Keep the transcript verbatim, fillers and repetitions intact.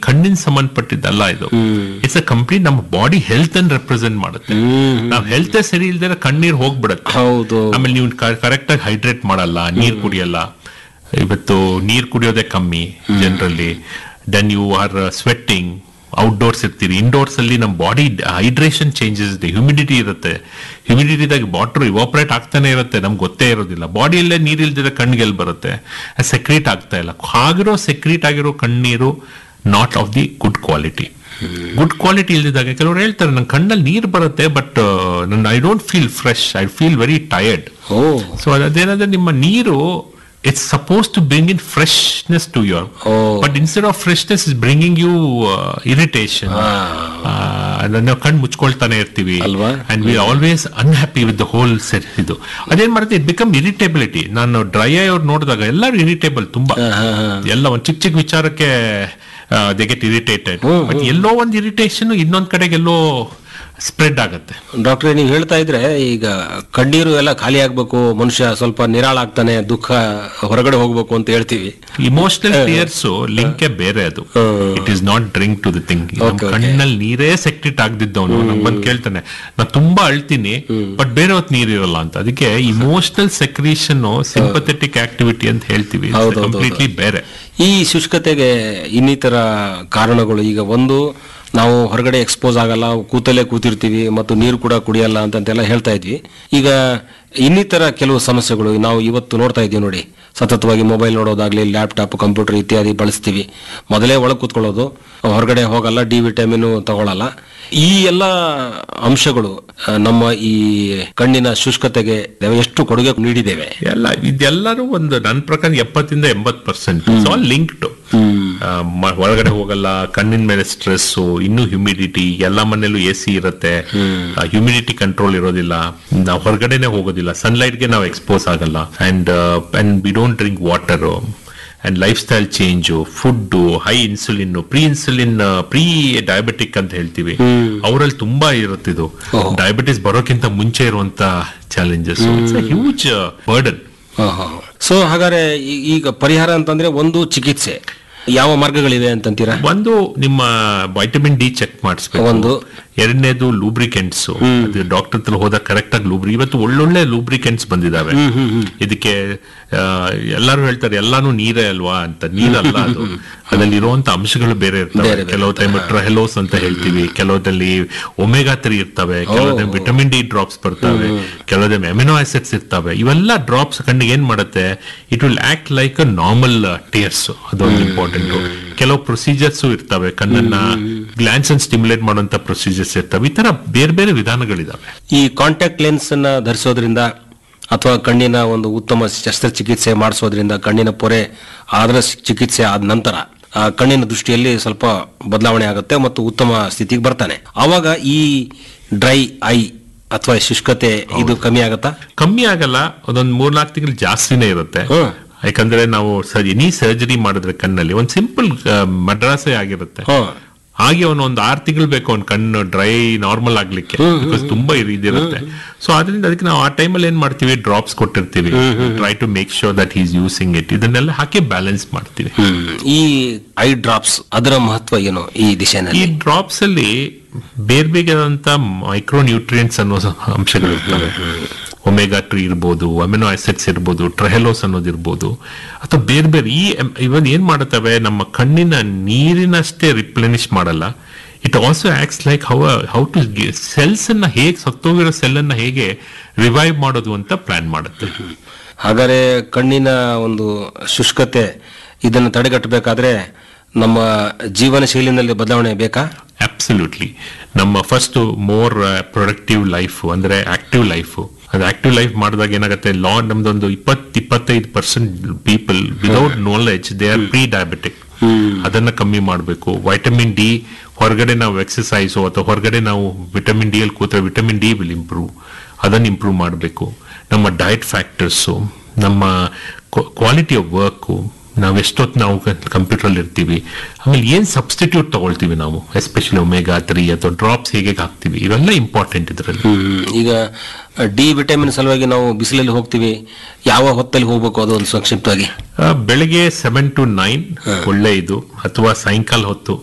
ಕಣ್ಣಿನ ಸಂಬಂಧಪಟ್ಟಿದ್ದಲ್ಲ ಇದು. It's a complete ನಮ್ಮ ಬಾಡಿ ಹೆಲ್ತ್ ಅನ್ನು ರೆಪ್ರೆಸೆಂಟ್ ಮಾಡುತ್ತೆ. ನಾವ್ ಹೆಲ್ತ್ ಸರಿ ಇಲ್ದಿರ ಕಣ್ಣೀರ್ ಹೋಗ್ಬಿಡತ್ತೆ. ಹೌದು. ಆಮೇಲೆ ನೀವು ಕರೆಕ್ಟ್ ಆಗಿ ಹೈಡ್ರೇಟ್ ಮಾಡಲ್ಲ, ನೀರ್ ಕುಡಿಯಲ್ಲ. ಇವತ್ತು ನೀರ್ ಕುಡಿಯೋದೇ ಕಮ್ಮಿ ಜನರಲ್ಲಿ. Then you are sweating. Outdoors ಇರ್ತೀರಿ, ಇಂಡೋರ್ಸ್ ಅಲ್ಲಿ ನಮ್ಮ ಬಾಡಿ ಹೈಡ್ರೇಷನ್ ಚೇಂಜಸ್ ಇದೆ, ಹ್ಯೂಮಿಡಿಟಿ ಇರುತ್ತೆ. ಹ್ಯೂಮಿಡಿಟಿದಾಗ ವಾಟರ್ ಇವಾಪರೇಟ್ ಆಗ್ತಾನೆ ಇರುತ್ತೆ, ನಮ್ಗೆ ಗೊತ್ತೇ ಇರೋದಿಲ್ಲ. ಬಾಡಿಯಲ್ಲೇ ನೀರ್ ಇಲ್ದಿದ್ರೆ ಕಣ್ಣಿಗೆ ಎಲ್ಲಿ ಬರುತ್ತೆ? ಸೆಕ್ರೀಟ್ ಆಗ್ತಾ ಇಲ್ಲ. ಹಾಗಿರೋ ಸೆಕ್ರೀಟ್ ಆಗಿರೋ ಕಣ್ಣೀರು not of the good quality. Good quality ಇಲ್ದಿದ್ದಾಗ ಕೆಲವರು ಹೇಳ್ತಾರೆ ನನ್ನ ಕಣ್ಣಲ್ಲಿ ನೀರು ಬರುತ್ತೆ, ಬಟ್ ನನ್ನ I don't feel fresh, I feel very tired. So ಅದೇನಂದ್ರೆ ನಿಮ್ಮ ನೀರು it's supposed to bring in freshness to your, oh. but instead of freshness is bringing you uh, irritation. ನಾವು ಕಣ್ಣು ಮುಚ್ಕೊಳ್ತಾನೆ ಇರ್ತೀವಿ, and we are always unhappy with the whole set. ಇದು ಅದೇನ್ ಮಾಡುತ್ತೆ, it become irritability. ನಾನು ಡ್ರೈ ಐ ಅವ್ರು ನೋಡಿದಾಗ ಎಲ್ಲರೂ ಇರಿಟೇಬಲ್, ತುಂಬಾ ಎಲ್ಲ ಒಂದ್ ಚಿಕ್ಕ ಚಿಕ್ಕ ವಿಚಾರಕ್ಕೆ ದೇ ಗೆಟ್ ಇರಿಟೇಟೆಡ್. ಬಟ್ ಎಲ್ಲೋ ಒಂದ್ ಇರಿಟೇಷನ್ ಇನ್ನೊಂದ್ ಕಡೆಗೆ ಎಲ್ಲೋ ಸ್ಪ್ರೆಡ್ ಆಗುತ್ತೆ. ಡಾಕ್ಟ್ರೆ, ನೀವು ಹೇಳ್ತಾ ಇದ್ರೆ ಈಗ ಕಣ್ಣೀರು ಎಲ್ಲ ಖಾಲಿ ಆಗ್ಬೇಕು, ಮನುಷ್ಯ ಸ್ವಲ್ಪ ನಿರಾಳಾಗ್ತಾನೆ, ದುಃಖ ಹೊರಗಡೆ ಹೋಗ್ಬೇಕು ಅಂತ ಹೇಳ್ತೀವಿ. ಇಮೋಷನಲ್ ಟೀಯರ್ಸ್ ಲಿಂಕೇ ಬೇರೆ, ಅದು it is not drink to the thing. ಕಣ್ಣಲ್ಲಿ ನೀರೇ ಸೆಕ್ರೆಟ್ ಆಗ್ದಿದ್ದವನು ನಮ್ ಬಂದ್ ಕೇಳ್ತಾನೆ, ನಾ ತುಂಬಾ ಅಳ್ತೀನಿ ಬಟ್ ಬೇರೆ ಹೊತ್ತು ನೀರಿರಲ್ಲ ಅಂತ. ಅದಕ್ಕೆ ಇಮೋಷನಲ್ ಸೆಕ್ರೀಷನ್ ಸಿಂಪಥೆಟಿಕ್ ಆಕ್ಟಿವಿಟಿ ಅಂತ ಹೇಳ್ತೀವಿ, ಕಂಪ್ಲೀಟ್ಲಿ ಬೇರೆ. ಈ ಶುಷ್ಕತೆಗೆ ಇನ್ನಿತರ ಕಾರಣಗಳು, ಈಗ ಒಂದು ನಾವು ಹೊರಗಡೆ ಎಕ್ಸ್ಪೋಸ್ ಆಗಲ್ಲ, ಕೂತಲ್ಲೇ ಕೂತಿರ್ತೀವಿ ಮತ್ತು ನೀರು ಕೂಡ ಕುಡಿಯಲ್ಲ ಅಂತಂತೆಲ್ಲ ಹೇಳ್ತಾ ಇದ್ವಿ. ಈಗ ಇನ್ನಿತರ ಕೆಲವು ಸಮಸ್ಯೆಗಳು ನಾವು ಇವತ್ತು ನೋಡ್ತಾ ಇದ್ದೀವಿ ನೋಡಿ. ಸತತವಾಗಿ ಮೊಬೈಲ್ ನೋಡೋದಾಗ್ಲಿ, ಲ್ಯಾಪ್ಟಾಪ್, ಕಂಪ್ಯೂಟರ್ ಇತ್ಯಾದಿ ಬಳಸ್ತೀವಿ. ಮೊದಲೇ ಒಳಗೆ ಕೂತ್ಕೊಳ್ಳೋದು, ಹೊರಗಡೆ ಹೋಗಲ್ಲ, ಡಿ ವಿಟಮಿನ್ ತಗೊಳ್ಳಲ್ಲ. ಈ ಎಲ್ಲ ಅಂಶಗಳು ನಮ್ಮ ಈ ಕಣ್ಣಿನ ಶುಷ್ಕತೆಗೆ ಎಷ್ಟು ಕೊಡುಗೆ ನೀಡಿದ್ದೇವೆ? ಎಲ್ಲ ಇದೆಲ್ಲರೂ ಒಂದು ನನ್ನ ಪ್ರಕಾರ ಎಪ್ಪತ್ತಿಂದ ಎಂಬತ್ ಪರ್ಸೆಂಟ್ ಆಲ್ ಲಿಂಕ್ಡ್. ಹೊರಗಡೆ ಹೋಗಲ್ಲ, ಕಣ್ಣಿನ ಮೇಲೆ ಸ್ಟ್ರೆಸ್, ಇನ್ನು ಹ್ಯೂಮಿಡಿಟಿ, ಎಲ್ಲ ಮನೇಲೂ ಎ ಸಿ ಇರುತ್ತೆ, ಹ್ಯೂಮಿಡಿಟಿ ಕಂಟ್ರೋಲ್ ಇರೋದಿಲ್ಲ, ನಾವು ಹೊರಗಡೆನೆ ಹೋಗೋದಿಲ್ಲ, ಸನ್ಲೈಟ್ಗೆ ನಾವು ಎಕ್ಸ್ಪೋಸ್ ಆಗಲ್ಲ, and and we don't drink water, and life style change, food, high insulin, pre insulin, pre diabetic ಅಂತ ಹೇಳ್ತೀವಿ, ಅವರಲ್ಲಿ ತುಂಬಾ ಇರುತ್ತಿದ್ದು. ಡಯಾಬಿಟಿಸ್ ಬರೋಕ್ಕಿಂತ ಮುಂಚೆ ಇರುವಂತ ಚಾಲೆಂಜಸ್, ಹ್ಯೂಜ್ ಬರ್ಡನ್. ಸೊ ಹಾಗಾದ್ರೆ ಈಗ ಪರಿಹಾರ ಅಂತಂದ್ರೆ ಒಂದು ಚಿಕಿತ್ಸೆ, ಯಾವ ಮಾರ್ಗಗಳಿವೆ ಅಂತಂತೀರಾ? ಒಂದು ನಿಮ್ಮ ವೈಟಮಿನ್ ಡಿ ಚೆಕ್ ಮಾಡಿಸ್ಬೇಕು. ಒಂದು ಎರಡನೇದು ಲೂಬ್ರಿಕೆಂಟ್ಸ್, ಅದು ಡಾಕ್ಟರ್ ಹತ್ರ ಹೋದಾಗ ಕರೆಕ್ಟ್ ಆಗಿ ಲೂಬ್ರಿ, ಇವತ್ತು ಒಳ್ಳೊಳ್ಳೆ ಲೂಬ್ರಿಕೆಂಟ್ಸ್ ಬಂದಿದಾವೆ. ಇದಕ್ಕೆ ಎಲ್ಲರೂ ಹೇಳ್ತಾರೆ ಎಲ್ಲಾನು ನೀರೇ ಅಲ್ವಾ ಅಂತ. ನೀರಲ್ಲ ಅದು, ಅದ್ರಲ್ಲಿ ಇರುವಂತ ಅಂಶಗಳು ಬೇರೆ ಇರ್ತವೆ. ಕೆಲವು ಟೈಮ್ ಟ್ರಹೆಲೋಸ್ ಅಂತ ಹೇಳ್ತೀವಿ, ಕೆಲವದಲ್ಲಿ ಒಮೆಗಾ ತ್ರೀ ಇರ್ತವೆ, ಕೆಲವೊಂದು ವಿಟಮಿನ್ ಡಿ ಡ್ರಾಪ್ಸ್ ಬರ್ತವೆ, ಕೆಲವೊಂದು ಅಮಿನೋ ಆಸಿಡ್ಸ್ ಇರ್ತವೆ. ಇವೆಲ್ಲ ಡ್ರಾಪ್ಸ್ ಕಣ್ಣಿಗೆ ಏನ್ ಮಾಡುತ್ತೆ, it will act like a normal ಟೇರ್ಸ್. ಅದೊಂದು ಇಂಪಾರ್ಟೆಂಟ್. ಕೆಲವು ಪ್ರೊಸೀಜರ್ಸ್ ಇರ್ತವೆ, ಕಣ್ಣನ್ನ ಗ್ಲಾನ್ಸ್ ಅನ್ನು ಸ್ಟಿಮ್ಯುಲೇಟ್ ಮಾಡುವಂತ ಪ್ರೊಸೀಜರ್ಸ್ ಇರ್ತವೆ. ಈ ತರ ಬೇರೆ ಬೇರೆ ವಿಧಾನಗಳಿದಾವೆ. ಈ ಕಾಂಟ್ಯಾಕ್ಟ್ ಲೆನ್ಸ್ ಅನ್ನ ಧರಿಸೋದ್ರಿಂದ ಅಥವಾ ಕಣ್ಣಿನ ಒಂದು ಉತ್ತಮ ಶಸ್ತ್ರಚಿಕಿತ್ಸೆ ಮಾಡಿಸೋದ್ರಿಂದ, ಕಣ್ಣಿನ ಪೊರೆ ಆದ್ರ ಚಿಕಿತ್ಸೆ ಆದ ನಂತರ ಆ ಕಣ್ಣಿನ ದೃಷ್ಟಿಯಲ್ಲಿ ಸ್ವಲ್ಪ ಬದಲಾವಣೆ ಆಗುತ್ತೆ ಮತ್ತು ಉತ್ತಮ ಸ್ಥಿತಿಗೆ ಬರ್ತಾನೆ. ಆವಾಗ ಈ ಡ್ರೈ ಐ ಅಥವಾ ಶುಷ್ಕತೆ ಇದು ಕಮ್ಮಿ ಆಗತ್ತಾ? ಕಮ್ಮಿ ಆಗಲ್ಲ, ಅದೊಂದ್ ಮೂರ್ನಾಲ್ಕು ತಿಂಗಳು ಜಾಸ್ತಿನೇ ಇರುತ್ತೆ. ಯಾಕಂದ್ರೆ ನಾವು ಎನಿ ಸರ್ಜರಿ ಮಾಡಿದ್ರೆ ಕಣ್ಣಲ್ಲಿ ಒಂದ್ ಸಿಂಪಲ್ ಮಡ್ರಾಸೆ ಆಗಿರುತ್ತೆ, ಹಾಗೆ ಅವನು ಒಂದು ಆರು ತಿಂಗಳು ಬೇಕು ಅವ್ನ ಕಣ್ಣು ಡ್ರೈ ನಾರ್ಮಲ್ ಆಗ್ಲಿಕ್ಕೆ, ಬಿಕಾಸ್ ತುಂಬಾ ಇದಿರುತ್ತೆ. ಸೊ ಅದರಿಂದ ಅದಕ್ಕೆ ನಾವು ಆ ಟೈಮಲ್ಲಿ ಏನ್ ಮಾಡ್ತೀವಿ, ಡ್ರಾಪ್ಸ್ ಕೊಟ್ಟಿರ್ತೀವಿ, try to make sure that is using it. ಇದನ್ನೆಲ್ಲ ಹಾಕಿ ಬ್ಯಾಲೆನ್ಸ್ ಮಾಡ್ತೀವಿ. ಈ ಐ ಡ್ರಾಪ್ಸ್ ಅದರ ಮಹತ್ವ ಏನು ಈ ದಿಶೆನಲ್ಲಿ? ಈ ಡ್ರಾಪ್ಸ್ ಅಲ್ಲಿ ಬೇರೆ ಬೇರೆಯಾದಂತ ಮೈಕ್ರೋ ನ್ಯೂಟ್ರಿಯೆಂಟ್ಸ್ ಅನ್ನೋ ಅಂಶಗಳು ಇರ್ತವೆ. ಒಮೆಗಾ ತ್ರೀ ಇರ್ಬೋದು, ಅಮಿನೋ ಆಸಿಡ್ಸ್ ಇರ್ಬೋದು, ಟ್ರಹೆಲೋಸ್ ಅನ್ನೋದಿರ್ಬೋದು, ಅಥವಾ ಬೇರೆ ಬೇರೆ ಈ ಇವನ್ ಏನ್ ಮಾಡುತ್ತವೆ, ನಮ್ಮ ಕಣ್ಣಿನ ನೀರಿನಷ್ಟೇ ರಿಪ್ಲೆನಿಶ್ ಮಾಡಲ್ಲ. It also acts like how how to cells ಅನ್ನ ಹೇಗೆ, ಸತ್ತೋಗಿರೋ ಸೆಲ್ ಅನ್ನ ಹೇಗೆ ರಿವೈವ್ ಮಾಡೋದು ಅಂತ ಪ್ಲಾನ್ ಮಾಡುತ್ತೆ. ಹಾಗಾದ್ರೆ ಕಣ್ಣಿನ ಒಂದು ಶುಷ್ಕತೆ ಇದನ್ನು ತಡೆಗಟ್ಟಬೇಕಾದ್ರೆ ನಮ್ಮ ಜೀವನ ಶೈಲಿನಲ್ಲಿ ಬದಲಾವಣೆ ಬೇಕಾ? ಅಬ್ಸಲ್ಯೂಟ್ಲಿ. ನಮ್ಮ ಫಸ್ಟ್ ಮೋರ್ ಪ್ರೊಡಕ್ಟಿವ್ ಲೈಫ್ ಅಂದ್ರೆ ಆಕ್ಟಿವ್ ಲೈಫ್. ಅದು ಆಕ್ಟಿವ್ ಲೈಫ್ ಮಾಡಿದಾಗ ಏನಾಗುತ್ತೆ, ಲಾ ನಮ್ದೊಂದು ಇಪ್ಪತ್ ಇಪ್ಪತ್ತೈದು percent people without knowledge they are pre diabetic. ಅದನ್ನ ಕಮ್ಮಿ ಮಾಡಬೇಕು. ವೈಟಮಿನ್ ಡಿ ಹೊರಗಡೆ ನಾವು ಎಕ್ಸಸೈಸು ಅಥವಾ ಹೊರಗಡೆ ನಾವು ವಿಟಮಿನ್ ಡಿ ಅಲ್ಲಿ ಕೂತ್ರೆ ವಿಟಮಿನ್ ಡಿ ವಿಲ್ ಇಂಪ್ರೂವ್, ಅದನ್ನ ಇಂಪ್ರೂವ್ ಮಾಡಬೇಕು. ನಮ್ಮ ಡಯಟ್ ಫ್ಯಾಕ್ಟರ್ಸು, ನಮ್ಮ ಕ್ವಾಲಿಟಿ ಆಫ್ ವರ್ಕು, ನಾವು ಎಷ್ಟೊತ್ತು ನಾವು ಕಂಪ್ಯೂಟರ್ ಅಲ್ಲಿ ಇರ್ತೀವಿ, ಆಮೇಲೆ ಏನ್ ಸಬ್ಸ್ಟಿಟ್ಯೂಟ್ ತಗೊಳ್ತೀವಿ ನಾವು, ಎಸ್ಪೆಷಲಿ ಒಮೆಗಾ ತ್ರೀ ಅಥವಾ ಡ್ರಾಪ್ಸ್ ಹೇಗೆ ಹಾಕ್ತಿವಿ, ಇವೆಲ್ಲ ಇಂಪಾರ್ಟೆಂಟ್ ಇದರಲ್ಲಿ. ಈಗ ಡಿ ವಿಟಮಿನ್ ಸಲುವಾಗಿ ನಾವು ಬಿಸಿಲಲ್ಲಿ ಹೋಗ್ತೀವಿ, ಯಾವ ಹೊತ್ತಲ್ಲಿ ಹೋಗ್ಬೇಕು ಅದು ಒಂದು ಸಂಕ್ಷಿಪ್ತವಾಗಿ? ಬೆಳಗ್ಗೆ ಸೆವೆನ್ ಟು ನೈನ್ ಒಳ್ಳೆ ಇದು, ಅಥವಾ ಸಾಯಂಕಾಲ ಹೊತ್ತು